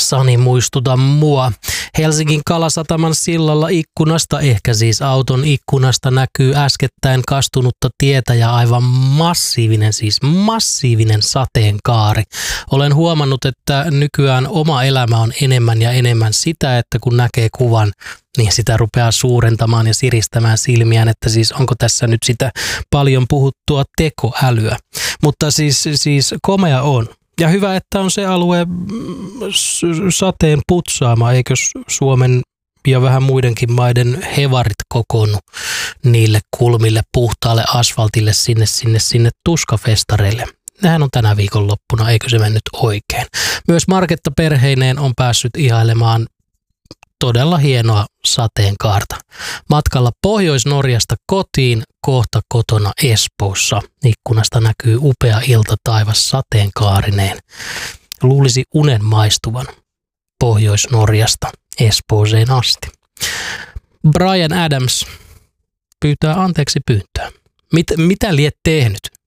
Sani, muistuta mua. Helsingin Kalasataman sillalla ikkunasta, ehkä siis auton ikkunasta, näkyy äskettäin kastunutta tietä ja aivan massiivinen sateenkaari. Olen huomannut, että nykyään oma elämä on enemmän ja enemmän sitä, että kun näkee kuvan, niin sitä rupeaa suurentamaan ja siristämään silmiään, että siis onko tässä nyt sitä paljon puhuttua tekoälyä. Mutta siis komea on. Ja hyvä, että on se alue sateen putsaama, eikö Suomen ja vähän muidenkin maiden hevarit kokoonnu niille kulmille, puhtaalle asfaltille, sinne tuskafestareille. Nehän on tänä viikonloppuna, eikö se mennyt oikein. Myös Marketta perheineen on päässyt ihailemaan todella hienoa sateenkaarta. Matkalla Pohjois-Norjasta kotiin, kohta kotona Espoossa. Ikkunasta näkyy upea iltataivas sateenkaarineen. Luulisi unen maistuvan Pohjois-Norjasta Espooseen asti. Bryan Adams pyytää anteeksi pyyntöä. Mitä liet tehnyt?